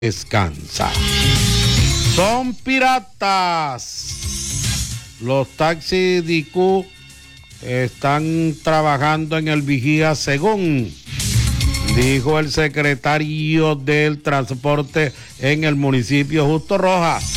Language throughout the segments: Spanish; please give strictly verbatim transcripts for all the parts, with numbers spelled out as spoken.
descansa. Son piratas. Los taxis D Q están trabajando en el vigía según dijo el secretario del transporte en el municipio Justo Rojas.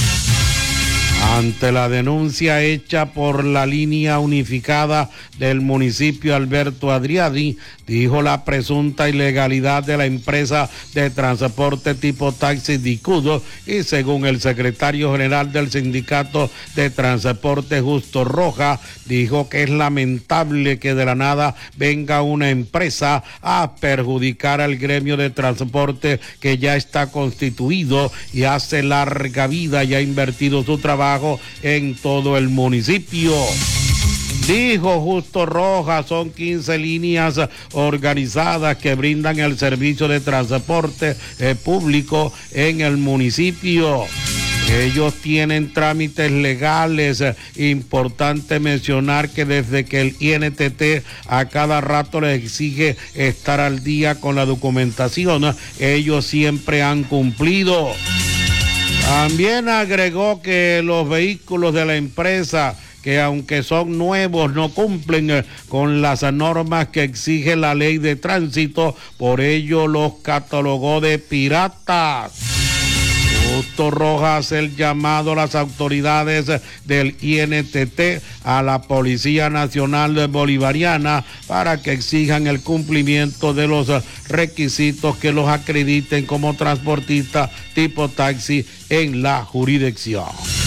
Ante la denuncia hecha por la línea unificada del municipio Alberto Adriani, dijo la presunta ilegalidad de la empresa de transporte tipo taxi Dicudo, y según el secretario general del sindicato de transporte Justo Rojas, dijo que es lamentable que de la nada venga una empresa a perjudicar al gremio de transporte que ya está constituido y hace larga vida y ha invertido su trabajo en todo el municipio. Dijo Justo Rojas, son quince líneas organizadas que brindan el servicio de transporte eh, público en el municipio. Ellos tienen trámites legales. Importante mencionar que desde que el I N T T a cada rato les exige estar al día con la documentación, ellos siempre han cumplido. También agregó que los vehículos de la empresa, que aunque son nuevos, no cumplen con las normas que exige la ley de tránsito, por ello los catalogó de piratas. Justo Rojas hace el llamado a las autoridades del I N T T, a la Policía Nacional Bolivariana, para que exijan el cumplimiento de los requisitos que los acrediten como transportistas tipo taxi en la jurisdicción.